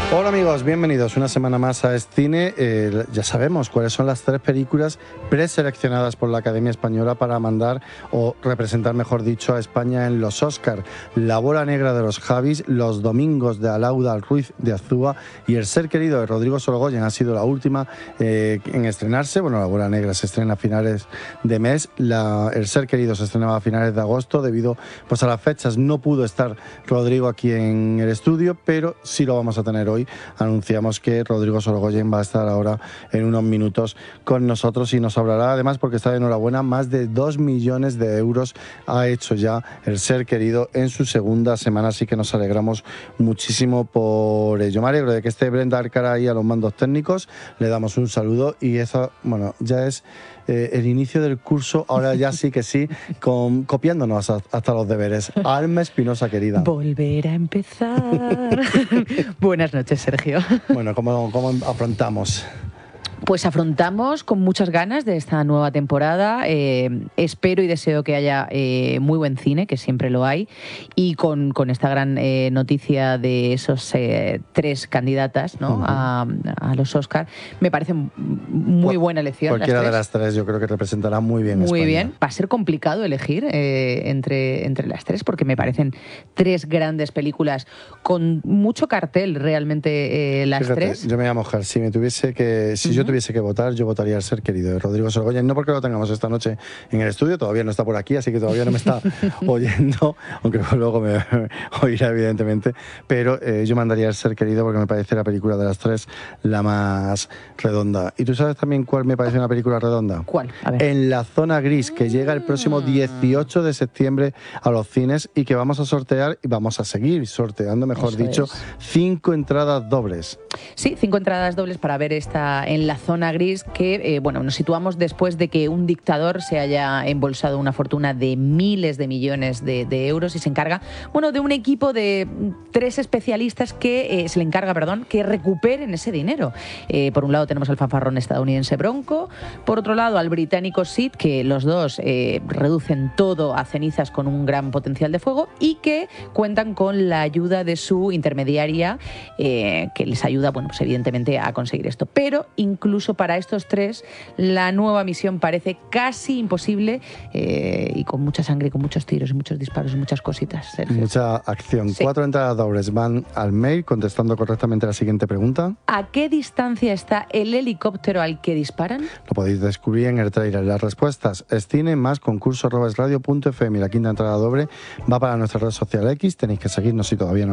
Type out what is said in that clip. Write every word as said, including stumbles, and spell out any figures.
Hola amigos, bienvenidos una semana más a Escine. Eh, ya sabemos cuáles son las tres películas preseleccionadas por la Academia Española para mandar o representar, mejor dicho, a España en los Oscar. La bola negra de los Javis, Los domingos de Alauda Ruiz de Azúa y El ser querido de Rodrigo Sorogoyen ha sido la última eh, en estrenarse. Bueno, la bola negra se estrena a finales de mes, la, El ser querido se estrenaba a finales de agosto. Debido pues, a las fechas no pudo estar Rodrigo aquí en el estudio, pero sí lo vamos a tener hoy. Anunciamos que Rodrigo Sorogoyen va a estar ahora en unos minutos con nosotros y nos hablará, además, porque está de enhorabuena, más de dos millones de euros ha hecho ya El ser querido en su segunda semana, así que nos alegramos muchísimo por ello. Me alegro de que esté Brenda Arcara ahí a los mandos técnicos, le damos un saludo y eso, bueno, ya es eh, el inicio del curso, ahora ya sí que sí, con, copiándonos a, hasta los deberes. Alma Espinosa, querida. Volver a empezar. Buenas noches, Sergio. Bueno, ¿cómo, cómo afrontamos? Pues afrontamos con muchas ganas de esta nueva temporada. Eh, espero y deseo que haya eh, muy buen cine, que siempre lo hay, y con, con esta gran eh, noticia de esos eh, tres candidatas, ¿no? uh-huh. a, a los Oscar. Me parece muy buena elección. Cualquiera las de las tres yo creo que representará muy bien Muy España. bien. Va a ser complicado elegir eh, entre, entre las tres, porque me parecen tres grandes películas con mucho cartel realmente eh, las Fíjate, tres. Yo me voy a mojar. Si me tuviese que, si uh-huh. yo tuviese que votar, yo votaría El ser querido de Rodrigo Sorogoyen, no porque lo tengamos esta noche en el estudio, todavía no está por aquí, así que todavía no me está oyendo, aunque luego me oirá evidentemente, pero eh, yo mandaría El ser querido porque me parece la película de las tres la más redonda. ¿Y tú sabes también cuál me parece una película redonda? ¿Cuál? A ver. En La zona gris, que llega el próximo dieciocho de septiembre a los cines y que vamos a sortear y vamos a seguir sorteando, mejor Eso dicho, es. cinco entradas dobles. Sí, cinco entradas dobles para ver esta En la zona gris, que eh, bueno, nos situamos después de que un dictador se haya embolsado una fortuna de miles de millones de, de euros y se encarga, bueno, de un equipo de tres especialistas que eh, se le encarga, perdón, que recuperen ese dinero. Eh, por un lado tenemos al fanfarrón estadounidense Bronco, por otro lado al británico Sid, que los dos eh, reducen todo a cenizas con un gran potencial de fuego y que cuentan con la ayuda de su intermediaria, eh, que les ayuda, bueno, pues evidentemente a conseguir esto. Pero incluso para estos tres, la nueva misión parece casi imposible eh, y con mucha sangre, con muchos tiros, muchos disparos y muchas cositas, Sergio. Mucha acción. Sí. Cuatro entradas dobles van al mail contestando correctamente la siguiente pregunta. ¿A qué distancia está el helicóptero al que disparan? Lo podéis descubrir en el trailer. Las respuestas es cine más concurso arroba es radio punto f m y la quinta entrada doble va para nuestra red social X. Tenéis que seguirnos si todavía no